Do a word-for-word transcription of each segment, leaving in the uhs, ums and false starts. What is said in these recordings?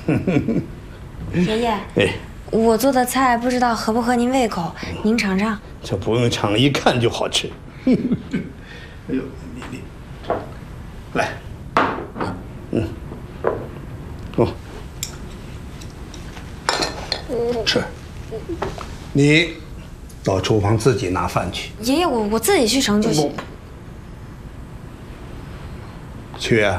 爷爷， 哎， 我做的菜不知道合不合您胃口，您尝尝。 这不用尝，一看就好吃。哎呦，你你，来，嗯，哦，吃。你到厨房自己拿饭去。 爷爷，我我自己去盛就行。 去啊。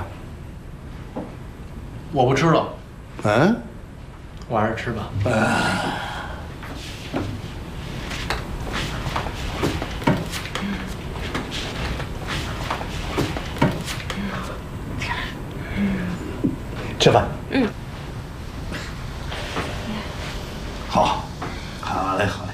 我不吃了。 嗯， 我还是吃吧。 啊。吃饭。嗯。好，好嘞，好嘞。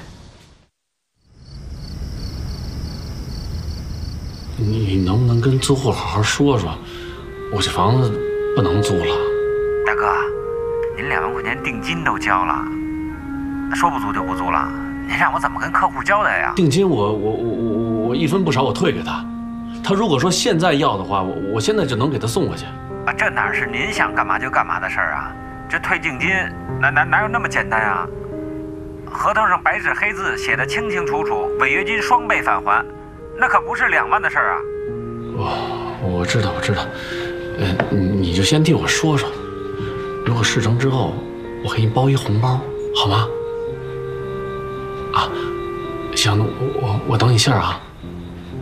你能不能跟租户好好说说，我这房子不能租了？ 大哥，您两万块钱定金都交了，说不租就不租了，您让我怎么跟客户交代呀？ 定金我我我我我一分不少，我退给他。他如果说现在要的话，我我现在就能给他送过去。 啊，这哪是您想干嘛就干嘛的事儿啊？这退定金哪哪哪有那么简单啊？合同上白纸黑字写的清清楚楚，违约金双倍返还，那可不是两万的事儿啊！ 我我知道我知道，呃，你就先替我说说，如果事成之后，我给你包一红包，好吗？啊，行，我我我等你信儿啊。